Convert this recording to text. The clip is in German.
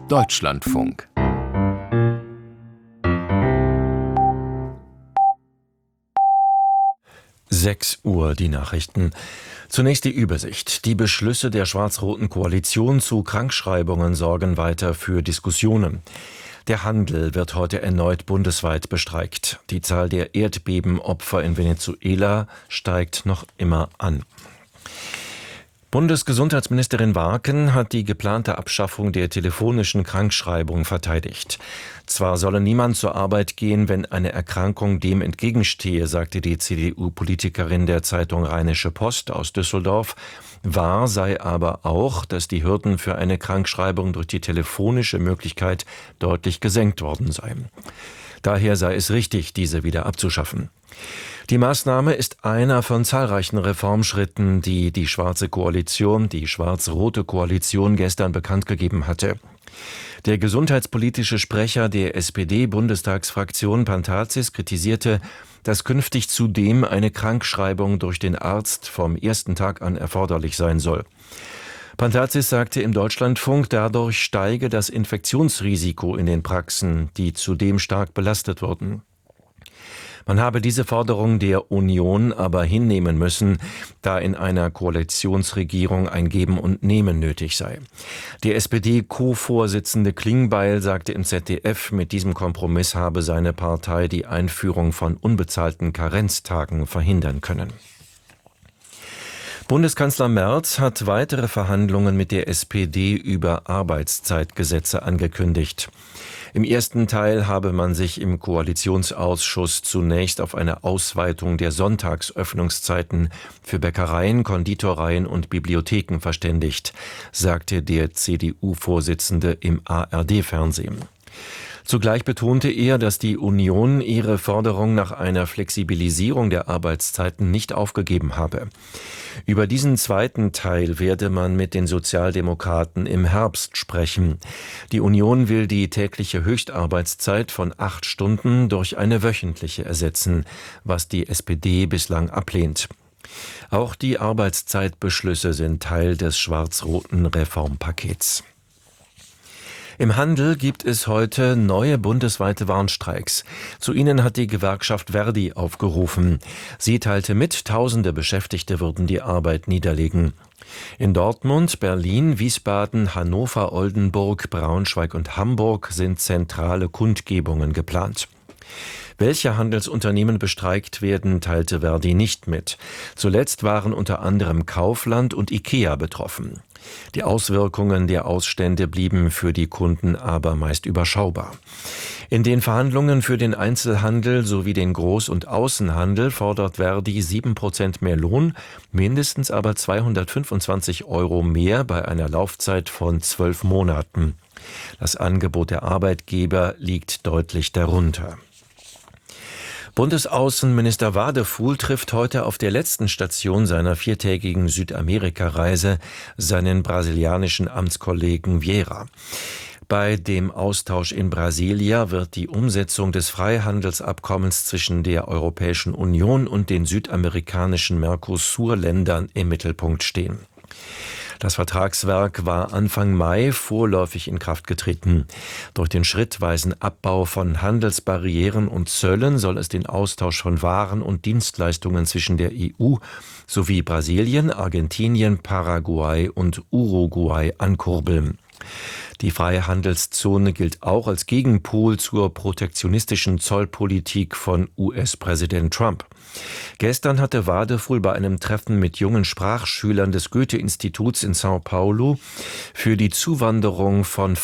Deutschlandfunk. Uhr, die Nachrichten. Zunächst die Übersicht. Die Beschlüsse der schwarz-roten Koalition zu Krankschreibungen sorgen weiter für Diskussionen. Der Handel wird heute erneut bundesweit bestreikt. Die Zahl der Erdbebenopfer in Venezuela steigt noch immer an. Bundesgesundheitsministerin Warken hat die geplante Abschaffung der telefonischen Krankschreibung verteidigt. Zwar solle niemand zur Arbeit gehen, wenn eine Erkrankung dem entgegenstehe, sagte die CDU-Politikerin der Zeitung Rheinische Post aus Düsseldorf. Wahr sei aber auch, dass die Hürden für eine Krankschreibung durch die telefonische Möglichkeit deutlich gesenkt worden seien. Daher sei es richtig, diese wieder abzuschaffen. Die Maßnahme ist einer von zahlreichen Reformschritten, die die schwarz-rote Koalition gestern bekannt gegeben hatte. Der gesundheitspolitische Sprecher der SPD-Bundestagsfraktion Pantatzis kritisierte, dass künftig zudem eine Krankschreibung durch den Arzt vom ersten Tag an erforderlich sein soll. Pantatzis sagte im Deutschlandfunk, dadurch steige das Infektionsrisiko in den Praxen, die zudem stark belastet wurden. Man habe diese Forderung der Union aber hinnehmen müssen, da in einer Koalitionsregierung ein Geben und Nehmen nötig sei. Der SPD-Co-Vorsitzende Klingbeil sagte im ZDF, mit diesem Kompromiss habe seine Partei die Einführung von unbezahlten Karenztagen verhindern können. Bundeskanzler Merz hat weitere Verhandlungen mit der SPD über Arbeitszeitgesetze angekündigt. Im ersten Teil habe man sich im Koalitionsausschuss zunächst auf eine Ausweitung der Sonntagsöffnungszeiten für Bäckereien, Konditoreien und Bibliotheken verständigt, sagte der CDU-Vorsitzende im ARD-Fernsehen. Zugleich betonte er, dass die Union ihre Forderung nach einer Flexibilisierung der Arbeitszeiten nicht aufgegeben habe. Über diesen zweiten Teil werde man mit den Sozialdemokraten im Herbst sprechen. Die Union will die tägliche Höchstarbeitszeit von 8 Stunden durch eine wöchentliche ersetzen, was die SPD bislang ablehnt. Auch die Arbeitszeitbeschlüsse sind Teil des schwarz-roten Reformpakets. Im Handel gibt es heute neue bundesweite Warnstreiks. Zu ihnen hat die Gewerkschaft Verdi aufgerufen. Sie teilte mit, tausende Beschäftigte würden die Arbeit niederlegen. In Dortmund, Berlin, Wiesbaden, Hannover, Oldenburg, Braunschweig und Hamburg sind zentrale Kundgebungen geplant. Welche Handelsunternehmen bestreikt werden, teilte Verdi nicht mit. Zuletzt waren unter anderem Kaufland und IKEA betroffen. Die Auswirkungen der Ausstände blieben für die Kunden aber meist überschaubar. In den Verhandlungen für den Einzelhandel sowie den Groß- und Außenhandel fordert Verdi 7% mehr Lohn, mindestens aber 225 € mehr bei einer Laufzeit von 12 Monaten. Das Angebot der Arbeitgeber liegt deutlich darunter. Bundesaußenminister Wadefuhl trifft heute auf der letzten Station seiner 4-tägigen Südamerika-Reise seinen brasilianischen Amtskollegen Vieira. Bei dem Austausch in Brasilia wird die Umsetzung des Freihandelsabkommens zwischen der Europäischen Union und den südamerikanischen Mercosur-Ländern im Mittelpunkt stehen. Das Vertragswerk war Anfang Mai vorläufig in Kraft getreten. Durch den schrittweisen Abbau von Handelsbarrieren und Zöllen soll es den Austausch von Waren und Dienstleistungen zwischen der EU sowie Brasilien, Argentinien, Paraguay und Uruguay ankurbeln. Die Freihandelszone gilt auch als Gegenpol zur protektionistischen Zollpolitik von US-Präsident Trump. Gestern hatte Wadefuhl bei einem Treffen mit jungen Sprachschülern des Goethe-Instituts in São Paulo für die Zuwanderung von